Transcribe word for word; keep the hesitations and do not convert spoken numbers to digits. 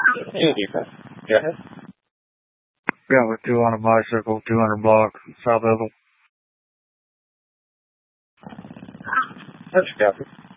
Any defense. Go ahead. Yeah, with two on a bicycle, two hundred block, South Ethel. That's copy.